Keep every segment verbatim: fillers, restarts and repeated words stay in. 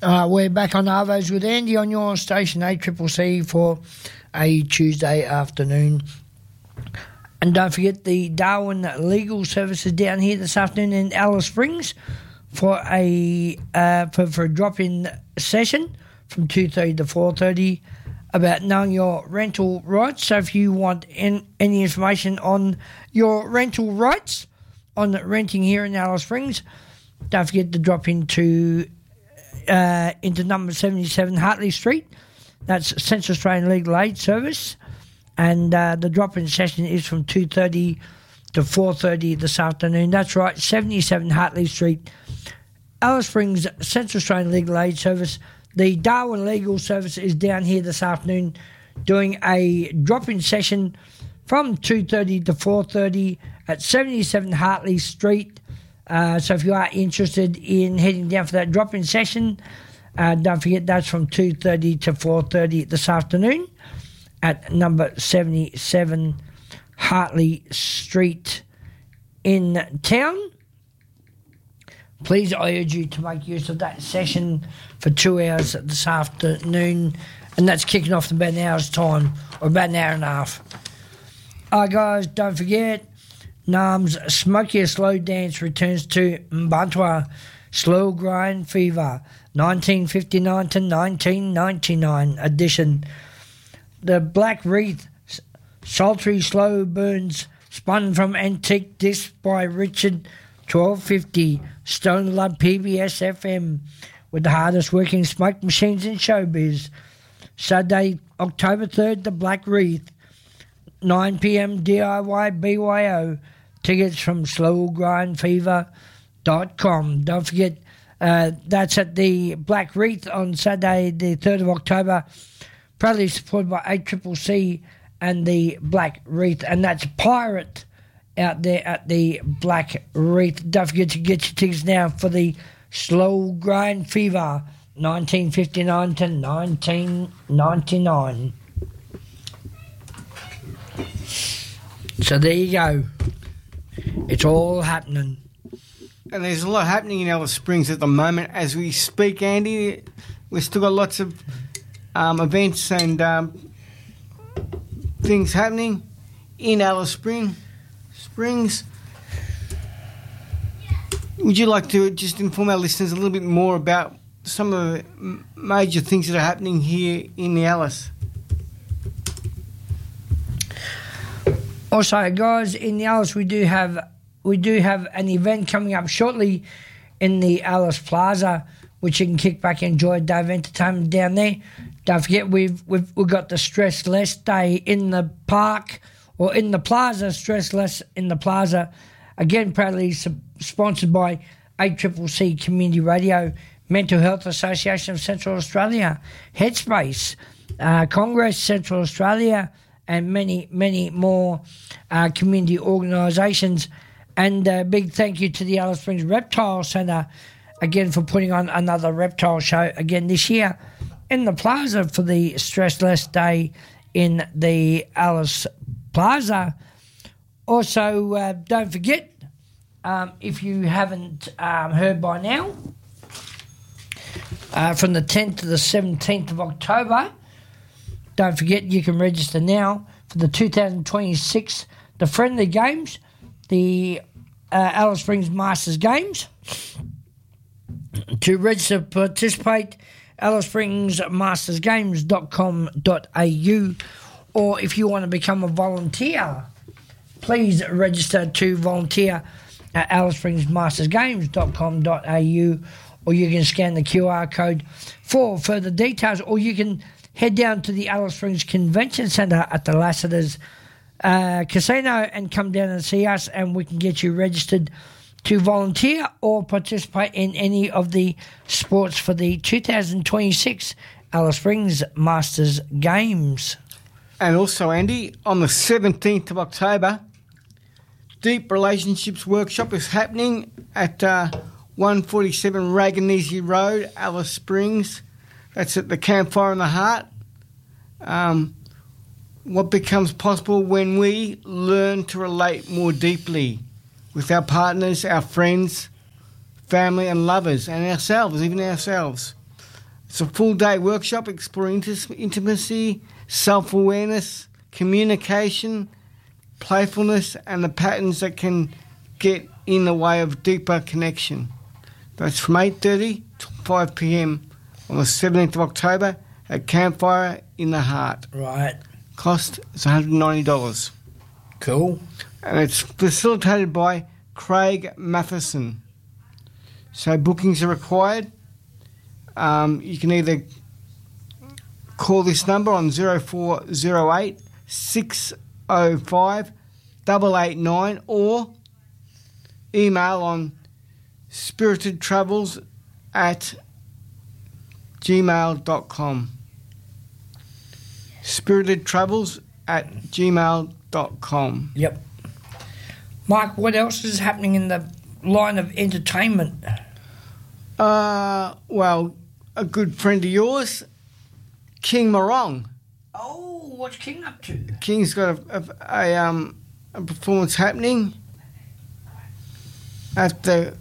Uh, we're back on Arvos with Andy on your station A C C C for a Tuesday afternoon. And don't forget the Darwin Legal Services down here this afternoon in Alice Springs for a uh, for, for a drop-in session from two thirty to four thirty about knowing your rental rights. So if you want in, any information on your rental rights on renting here in Alice Springs, don't forget to drop into uh, into number seventy-seven Hartley Street. That's Central Australian Legal Aid Service. And uh, the drop-in session is from two thirty to four thirty this afternoon. That's right, seventy-seven Hartley Street, Alice Springs, Central Australian Legal Aid Service. The Darwin Legal Service is down here this afternoon doing a drop-in session from two thirty to four thirty at seventy-seven Hartley Street. Uh, so if you are interested in heading down for that drop-in session, uh, don't forget that's from two thirty to four thirty this afternoon at number seventy-seven Hartley Street in town. Please, I urge you to make use of that session for two hours this afternoon, and that's kicking off in about an hour's time, or about an hour and a half. All right, guys, don't forget, NAM's Smokier Slow Dance returns to Mbantua Slow Grind Fever, nineteen fifty-nine to nineteen ninety-nine edition. The Black Wreath Sultry Slow Burns, spun from antique disc by Richard twelve fifty, Stone Love P B S F M, with the hardest working smoke machines in showbiz. Saturday, October third, the Black Wreath, nine p.m. D I Y B Y O. Tickets from slow grind fever dot com. Don't forget, uh, that's at the Black Wreath on Saturday, the third of October, proudly supported by A C C C and the Black Wreath, and that's Pirate out there at the Black Wreath. Don't forget to get your tickets now for the Slow Grind Fever, nineteen fifty-nine to nineteen ninety-nine. So there you go. It's all happening. And there's a lot happening in Alice Springs at the moment as we speak, Andy. We've still got lots of um, events and um, things happening in Alice Spring, Springs. Would you like to just inform our listeners a little bit more about some of the m- major things that are happening here in the Alice? Also, guys, in the Alice, we do have we do have an event coming up shortly in the Alice Plaza, which you can kick back and enjoy a day of entertainment down there. Don't forget, we've we've we've got the Stress Less Day in the park or in the plaza. Stress Less in the plaza, again proudly su- sponsored by A C C C Community Radio, Mental Health Association of Central Australia, Headspace, uh, Congress Central Australia, and many, many more uh, community organisations. And a big thank you to the Alice Springs Reptile Centre, again, for putting on another reptile show again this year in the plaza for the Stress Less Day in the Alice Plaza. Also, uh, don't forget, um, if you haven't um, heard by now, uh, from the tenth to the seventeenth of October, don't forget, you can register now for the two thousand twenty-six, the Friendly Games, the uh, Alice Springs Masters Games. To register, participate, alice springs masters games dot com dot a u, or if you want to become a volunteer, please register to volunteer at alice springs masters games dot com dot a u, or you can scan the Q R code for further details, or you can head down to the Alice Springs Convention Centre at the Lassiter's uh, Casino and come down and see us, and we can get you registered to volunteer or participate in any of the sports for the two thousand twenty-six Alice Springs Masters Games. And also, Andy, on the seventeenth of October, Deep Relationships Workshop is happening at uh, one forty-seven Raganese Road, Alice Springs. That's at the Campfire in the Heart. Um, what becomes possible when we learn to relate more deeply with our partners, our friends, family and lovers, and ourselves, even ourselves. It's a full-day workshop exploring inti- intimacy, self-awareness, communication, playfulness, and the patterns that can get in the way of deeper connection. That's from eight thirty to five p.m. on the seventeenth of October at Campfire in the Heart. Right. Cost is one hundred ninety dollars. Cool. And it's facilitated by Craig Matheson. So bookings are required. Um, you can either call this number on zero four zero eight, six zero five, eight eight nine or email on spiritedtravels at gmail dot com. spiritedtravels at gmail dot com. Yep. Mike, what else is happening in the line of entertainment? Uh, well, a good friend of yours, King Morong. Oh, what's King up to? King's got a, a, a, um, a performance happening at the,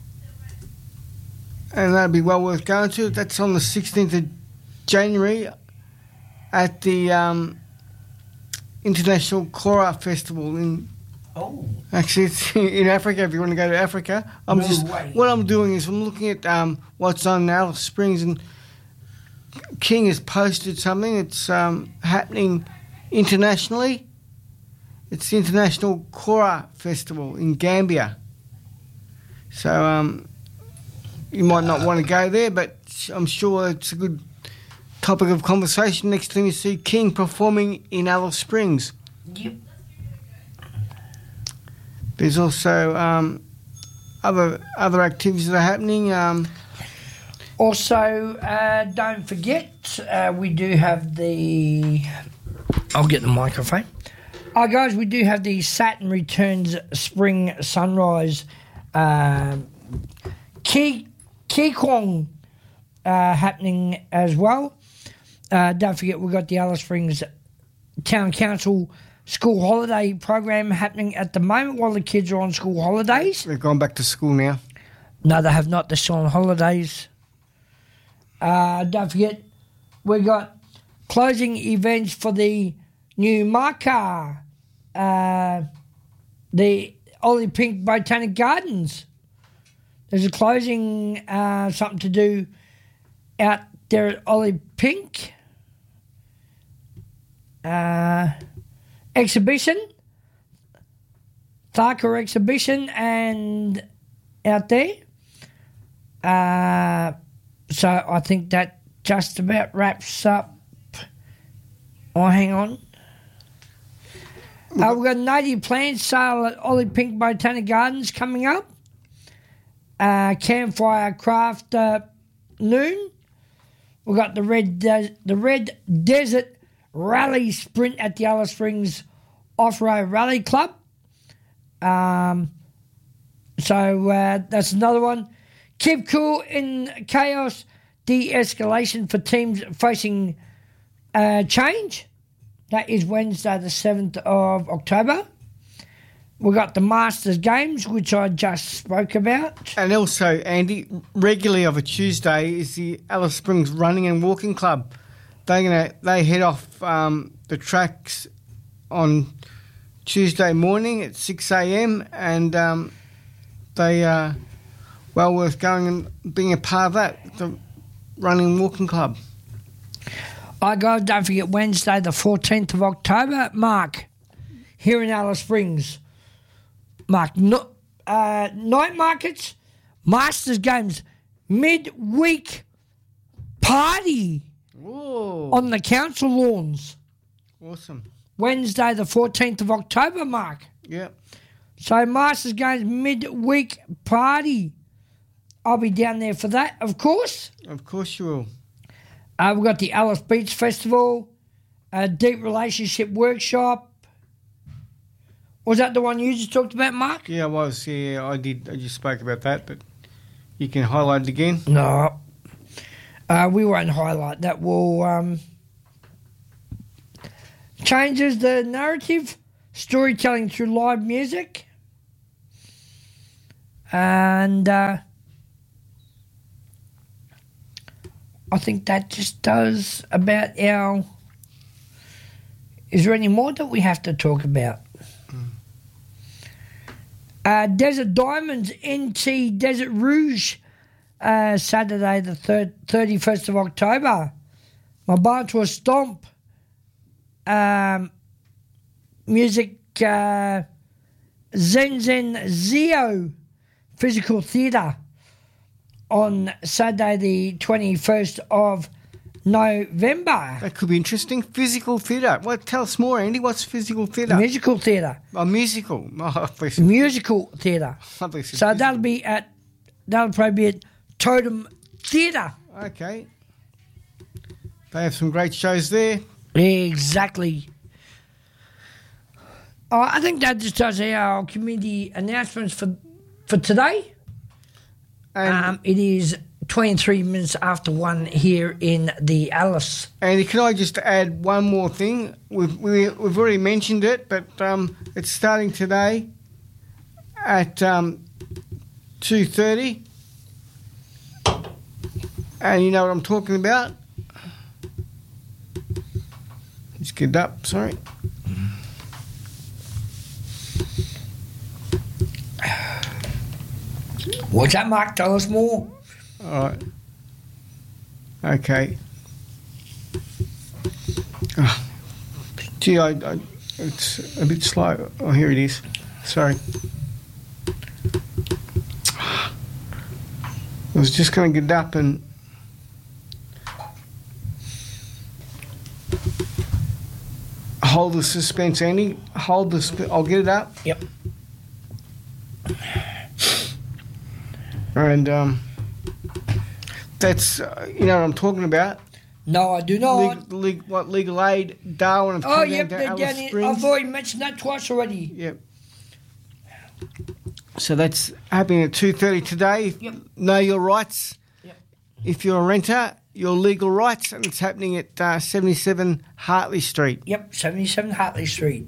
and that'll be well worth going to. That's on the sixteenth of January at the um, International Kora Festival in. Oh. Actually, it's in Africa. If you want to go to Africa, I'm No just way. what I'm doing is I'm looking at um, what's on Alice Springs, and King has posted something. It's um, happening internationally. It's the International Kora Festival in Gambia. So um, you might not want to go there, but I'm sure it's a good topic of conversation next time you see King performing in Alice Springs. Yep. There's also um, other other activities that are happening. Um, Also, uh, don't forget, uh, we do have the... I'll get the microphone. Oh, guys, we do have the Saturn Returns Spring Sunrise um, Ki Kwong uh, happening as well. Uh, don't forget, we've got the Alice Springs Town Council school holiday program happening at the moment while the kids are on school holidays. they've gone back to school now. No, they have not. They're still on holidays. Uh, don't forget, we got closing events for the new Maka, uh, the Ollie Pink Botanic Gardens. There's a closing, uh, something to do out there at Ollie Pink. Uh, exhibition, Tharka exhibition, and out there. Uh, so I think that just about wraps up. Oh, hang on. Uh, we've got native plant sale at Ollie Pink Botanic Gardens coming up. Uh, campfire craft uh, noon. We've got the red De- the Red Desert Rally Sprint at the Alice Springs Off-Road Rally Club. Um, so uh, that's another one. Keep cool in chaos. De-escalation for teams facing uh, change. That is Wednesday the seventh of October. We've got the Masters Games, which I just spoke about. And also, Andy, regularly of a Tuesday is the Alice Springs Running and Walking Club. They're gonna they head off um, the tracks on Tuesday morning at six a.m. and um, they are well worth going and being a part of that, the Running and Walking Club. I go, don't forget, Wednesday the fourteenth of October, Mark, here in Alice Springs. Mark, no, uh, night markets, Masters Games, midweek party Whoa. on the council lawns. Awesome. Wednesday the fourteenth of October, Mark. Yep. So Masters Games midweek party. I'll be down there for that, of course. Of course you will. Uh, we've got the Alice Beach Festival, a deep relationship workshop. Was that the one you just talked about, Mark? Yeah, I was. Yeah, I did. I just spoke about that, but you can highlight it again. No. Uh, we won't highlight that. We'll... Um, changes the narrative, storytelling through live music. And... Uh, I think that just does about our... Is there any more that we have to talk about? Mm. Uh, Desert Diamonds, N T Desert Rouge, uh, Saturday the thirty-first of October. My Barntour Stomp. Um, music, uh, Zen Zen Zio, Physical Theatre, on Saturday the twenty-first of November. That could be interesting. Physical theatre. What? Tell us more, Andy. What's physical theatre? Musical theatre. Oh, musical. Oh, musical theatre. So physical. that'll be at that'll probably be at Totem Theatre. Okay. They have some great shows there. Exactly. Oh, I think that just does our community announcements for for today. Um, it is twenty-three minutes after one here in the Alice. And can I just add one more thing? We've, we, we've already mentioned it, but um, it's starting today at um, two thirty. And you know what I'm talking about? Just get it up, sorry. What's that, Mark? Tell us more. All right. Okay. Oh, gee, I, I, it's a bit slow. Oh, here it is. Sorry. I was just going to get up and... Hold the suspense, Andy. Hold the... Sp- I'll get it up. Yep. And um, that's, uh, you know what I'm talking about? No, I do not. Legal, legal, what, Legal Aid, Darwin have Oh, come yep, down they're to down Alice here. Springs. I've already mentioned that twice already. Yep. So that's happening at two thirty today. Yep. Know your rights. Yep. If you're a renter, your legal rights, and it's happening at uh, seventy-seven Hartley Street. Yep, seventy-seven Hartley Street.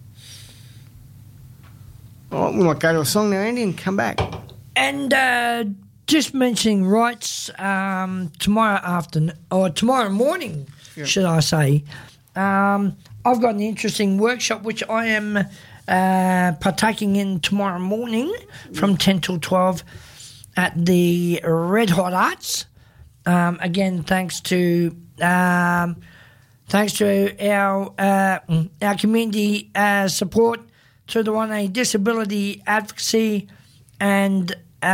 All right, we might go to a song now, Andy, and come back. And uh, just mentioning rights, um, tomorrow afternoon, or tomorrow morning, yep. should I say, um, I've got an interesting workshop which I am uh, partaking in tomorrow morning from ten till twelve at the Red Hot Arts. Um, again, thanks to um, thanks to our uh, our community uh, support through the one A Disability Advocacy and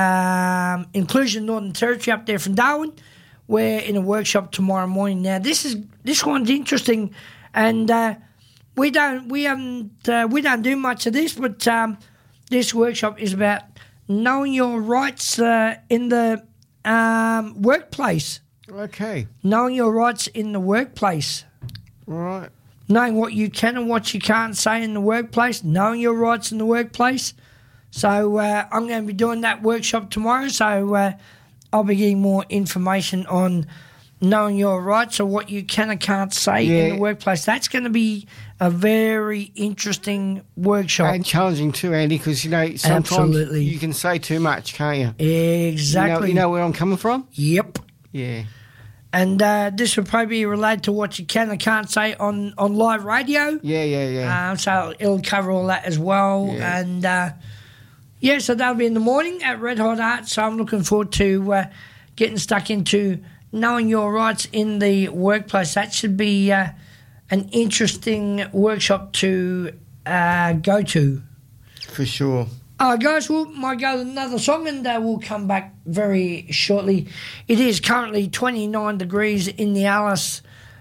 um, Inclusion Northern Territory up there from Darwin. We're in a workshop tomorrow morning. Now, this is this one's interesting, and uh, we don't we haven't uh, we don't do much of this, but um, this workshop is about knowing your rights uh, in the um, workplace. Okay. Knowing your rights in the workplace. Right. Knowing what you can and what you can't say in the workplace. Knowing your rights in the workplace. So uh, I'm going to be doing that workshop tomorrow. So uh, I'll be getting more information on knowing your rights or what you can and can't say yeah. in the workplace. That's going to be a very interesting workshop. And challenging too, Andy, because, you know, sometimes Absolutely. you can say too much, can't you? Exactly. You know, you know where I'm coming from? Yep. Yeah. And uh, this will probably be related to what you can and can't say on, on live radio. Yeah, yeah, yeah. Uh, so it'll cover all that as well. Yeah. And, uh, yeah, so that'll be in the morning at Red Hot Arts. So I'm looking forward to uh, getting stuck into knowing your rights in the workplace. That should be uh, an interesting workshop to uh, go to. For sure. Uh, guys, we might go to another song and uh, we'll come back very shortly. It is currently twenty-nine degrees in the Alice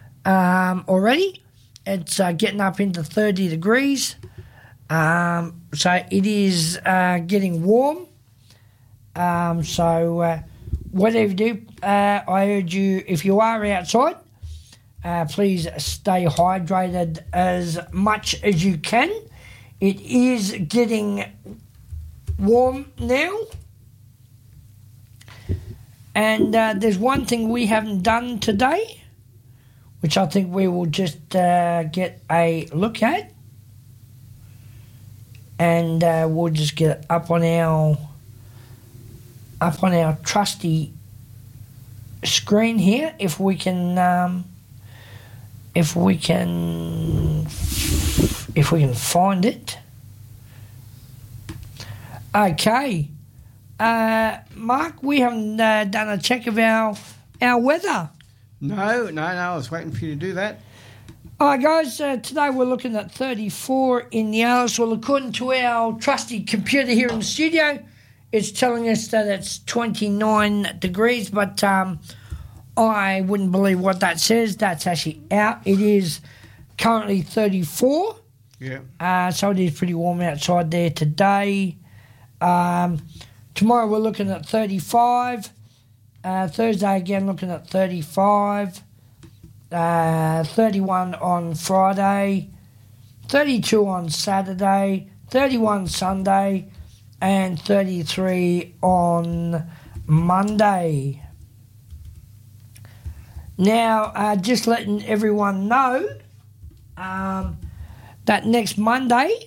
um, already. It's uh, getting up into thirty degrees. Um, so it is uh, getting warm. Um, so uh, whatever you do, uh, I urge you, if you are outside, uh, please stay hydrated as much as you can. It is getting warm now. And uh, there's one thing we haven't done today, which I think we will just uh, get a look at. And uh, we'll just get it up on our up on our trusty screen here if we can, um, if we can, if we can find it. Okay, uh, Mark, we haven't uh, done a check of our our weather. No, no, no. I was waiting for you to do that. All right, guys, uh, today we're looking at thirty-four in the Alice. Well, according to our trusty computer here in the studio, it's telling us that it's twenty-nine degrees, but um, I wouldn't believe what that says. That's actually out. It is currently thirty-four. Yeah. Uh, so it is pretty warm outside there today. Um, tomorrow we're looking at thirty-five. Uh, Thursday again looking at thirty-five. Uh, thirty-one on Friday. thirty-two on Saturday. thirty-one Sunday. And thirty-three on Monday. Now, uh, just letting everyone know um, that next Monday,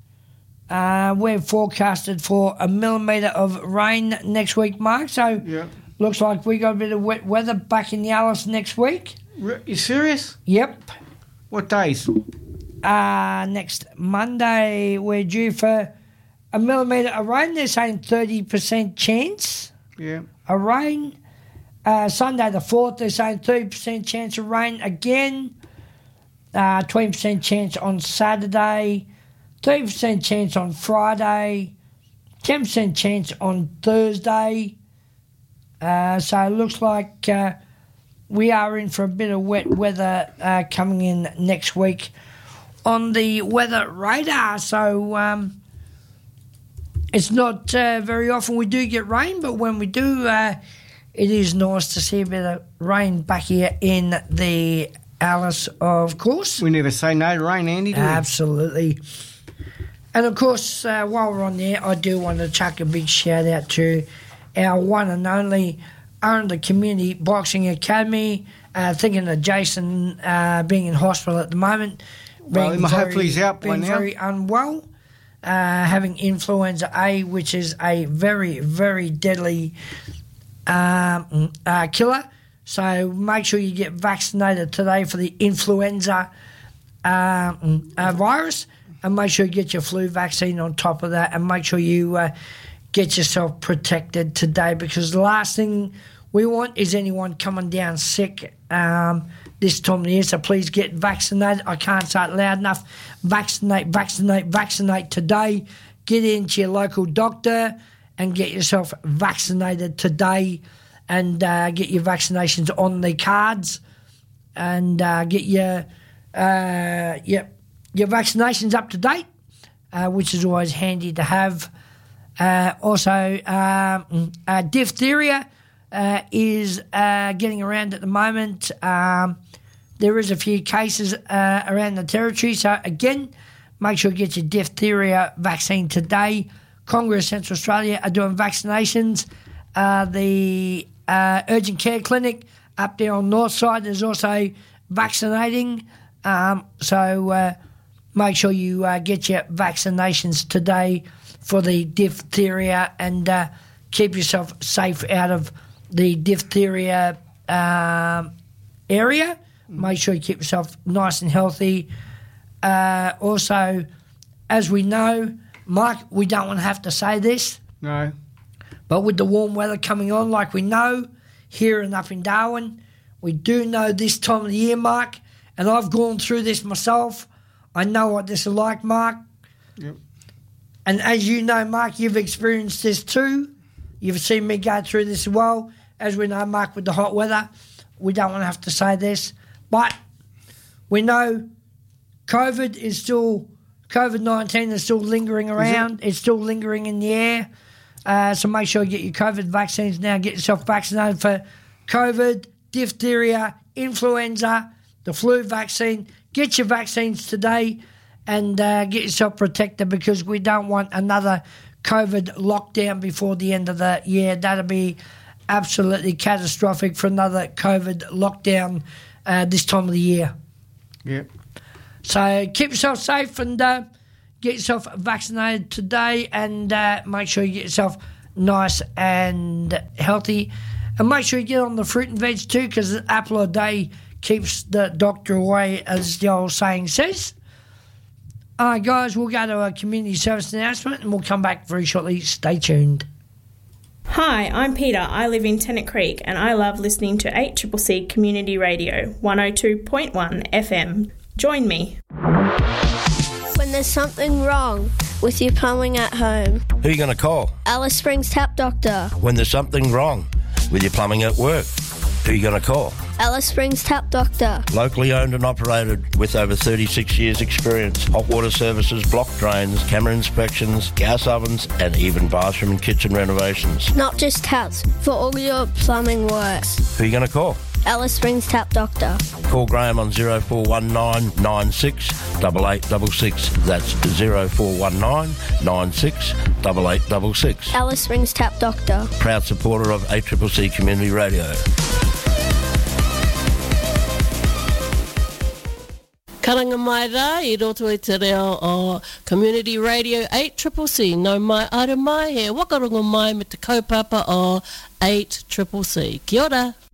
uh, we're forecasted for a millimetre of rain next week, Mark. So, yeah. Looks like we got a bit of wet weather back in the Alice next week. You serious? Yep. What days? Uh, next Monday, we're due for a millimetre of rain. They're saying thirty percent chance Yeah. of rain. Uh, Sunday the fourth, they're saying thirty percent chance of rain again. Uh, twenty percent chance on Saturday. thirty percent chance on Friday. ten percent chance on Thursday. Uh, so it looks like uh, we are in for a bit of wet weather uh, coming in next week on the weather radar. So um, it's not uh, very often we do get rain, but when we do, uh, it is nice to see a bit of rain back here in the Alice, of course. We never say no to rain, Andy, do we? Absolutely. And, of course, uh, while we're on there, I do want to chuck a big shout-out to our one and only Arundel Community Boxing Academy. Uh, thinking of Jason uh, being in hospital at the moment. Well, being hopefully he's out by being now. very unwell. Uh, having influenza A, which is a very, very deadly um, uh, killer. So make sure you get vaccinated today for the influenza um, uh, virus, and make sure you get your flu vaccine on top of that, and make sure you uh, get yourself protected today, because the last thing we want is anyone coming down sick um, this time of the year. So please get vaccinated. I can't say it loud enough. Vaccinate, vaccinate, vaccinate today. Get into your local doctor and get yourself vaccinated today, and uh, get your vaccinations on the cards, and uh, get your, uh, your, your vaccinations up to date, uh, which is always handy to have. Uh, also, um, uh, diphtheria uh, is uh, getting around at the moment. Um, there is a few cases uh, around the territory. So, again, make sure you get your diphtheria vaccine today. Congress Central Australia are doing vaccinations. Uh, the uh, urgent care clinic up there on North Side is also vaccinating. Um, so, uh, make sure you uh, get your vaccinations today for the diphtheria, and uh, keep yourself safe out of the diphtheria um, area. Make sure you keep yourself nice and healthy. Uh, also, as we know, Mike, we don't want to have to say this. No. But with the warm weather coming on, like we know, here and up in Darwin, we do know this time of the year, Mark, and I've gone through this myself. I know what this is like, Mark. Yep. And as you know, Mark, you've experienced this too. You've seen me go through this as well. As we know, Mark, with the hot weather, we don't want to have to say this. But we know COVID is still, COVID nineteen is still lingering around. It? It's still lingering in the air. Uh, so make sure you get your COVID vaccines now. Get yourself vaccinated for COVID, diphtheria, influenza, the flu vaccine. Get your vaccines today, and uh, get yourself protected, because we don't want another COVID lockdown before the end of the year. That'll be absolutely catastrophic for another COVID lockdown uh, this time of the year. Yep. So keep yourself safe, and uh, get yourself vaccinated today, and uh, make sure you get yourself nice and healthy. And make sure you get on the fruit and veg too, because an apple a day keeps the doctor away, as the old saying says. All right, guys, we'll go to a community service announcement and we'll come back very shortly. Stay tuned. Hi, I'm Peter. I live in Tennant Creek and I love listening to eight C C C Community Radio, one oh two point one F M. Join me. When there's something wrong with your plumbing at home, who are you going to call? Alice Springs Tap Doctor. When there's something wrong with your plumbing at work, who are you going to call? Alice Springs Tap Doctor. Locally owned and operated with over thirty-six years experience. Hot water services, block drains, camera inspections, gas ovens and even bathroom and kitchen renovations. Not just taps, for all your plumbing works. Who are you going to call? Alice Springs Tap Doctor. Call Graham on zero four one nine nine six eight eight six six. That's zero four one nine nine six eight eight six six. Alice Springs Tap Doctor. Proud supporter of eight C C C Community Radio. Karanga mai rā, I roto e te reo o Community Radio eight C C C. No mai ara mai, he wakarongo mai me te kaupapa o eight C C C. Kia ora.